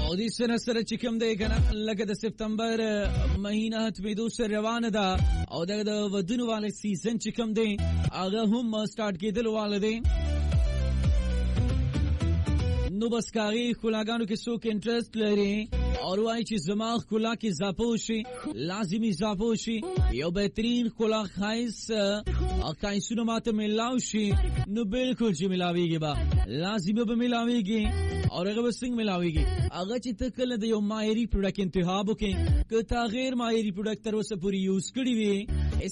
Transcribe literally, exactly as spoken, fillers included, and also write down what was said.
او دې سره سره چې کوم دی کنه لکه د سپتمبر مهینه ختمېدو سره روانه ده او د ودونو والے سیزن چې کوم دی هغه هم سٹارټ کېدل والے دی نو بس کاغی خلاګانو کې څوک انټرست لري اور وای چې زما خلا کې اضافه شي لازمي اضافه شي یو بهترین خلا خایس او کایسونو ماته ملاو شي نو بالکل چې ملاويږي با لازمي به ملاويږي اور هغه وسنګ ملاويږي هغه چې تکل د یو ماهري پروډکټ انتخاب وکړي که تا غیر ماهري پروډکټ تر اوسه پوری یوز کړی وي